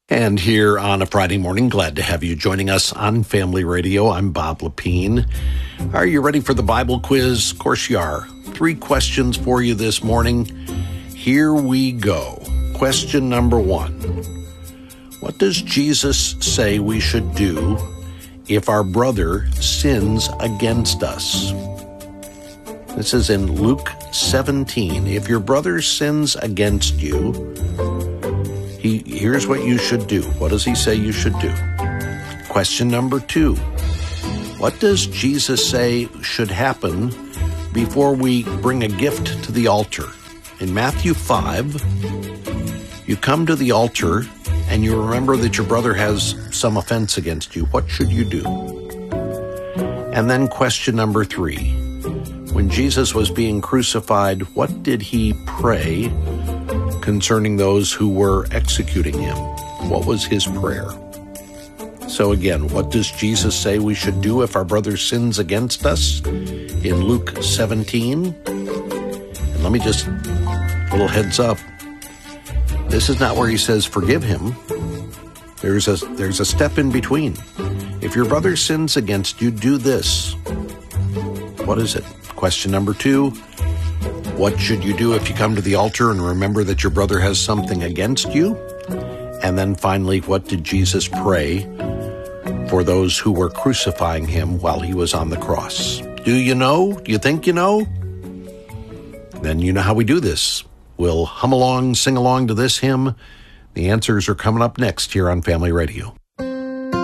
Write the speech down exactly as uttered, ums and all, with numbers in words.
And here on a Friday morning, glad to have you joining us on Family Radio. I'm Bob Lepine. Are you ready for the Bible quiz? Of course you are. Three questions for you this morning. Here we go. Question number one. What does Jesus say we should do if our brother sins against us? This is in Luke seventeen. If your brother sins against you, He, here's what you should do. What does he say you should do? Question number two. What does Jesus say should happen before we bring a gift to the altar? In Matthew five, you come to the altar and you remember that your brother has some offense against you. What should you do? And then question number three. When Jesus was being crucified, what did he pray concerning those who were executing him? What was his prayer? So again, what does Jesus say we should do if our brother sins against us? In Luke seventeen. And let me just, a little heads up. This is not where he says forgive him. There's a, there's a step in between. If your brother sins against you, do this. What is it? Question number two. What should you do if you come to the altar and remember that your brother has something against you? And then finally, what did Jesus pray for those who were crucifying him while he was on the cross? Do you know? Do you think you know? Then you know how we do this. We'll hum along, sing along to this hymn. The answers are coming up next here on Family Radio.